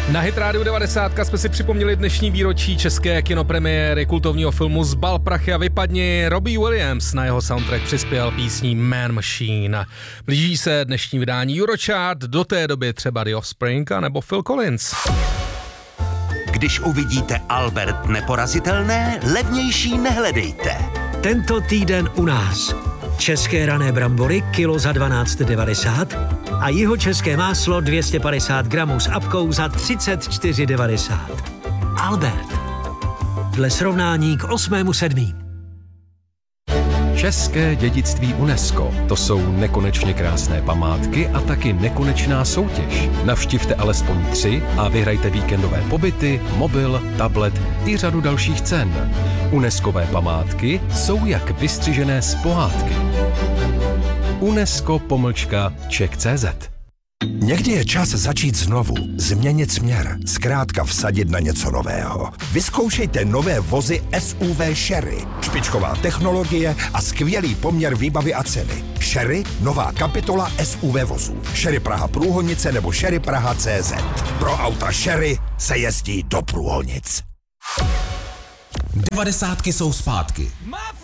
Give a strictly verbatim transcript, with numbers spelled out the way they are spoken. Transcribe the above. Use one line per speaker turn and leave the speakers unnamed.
Na Hit Radio devadesát jsme si připomněli dnešní výročí české kinopremiéry kultovního filmu Zbal prachy a vypadni. Robbie Williams na jeho soundtrack přispěl písní Man Machine. Blíží se dnešní vydání Eurochart, do té doby třeba The Offspring a nebo Phil Collins.
Když uvidíte Albert neporazitelné, levnější nehledejte.
Tento týden u nás české rané brambory kilo za dvanáct devadesát a jihočeské máslo dvě stě padesát gramů s apkou za třicet čtyři devadesát. Albert. Dle srovnání k osmému sedmý.
České dědictví UNESCO. To jsou nekonečně krásné památky a taky nekonečná soutěž. Navštivte alespoň tři a vyhrajte víkendové pobyty, mobil, tablet i řadu dalších cen. UNESCové památky jsou jak vystřižené z pohádky. UNESCO pomlčka Czech tečka cé zet.
Někdy je čas začít znovu, změnit směr, zkrátka vsadit na něco nového. Vyzkoušejte nové vozy S U V Sherry. Špičková technologie a skvělý poměr výbavy a ceny. Sherry, nová kapitola S U V vozů. Sherry Praha Průhonice nebo Sherry Praha tečka cé zet. Pro auta Sherry se jezdí do Průhonic.
Devadesátky jsou zpátky.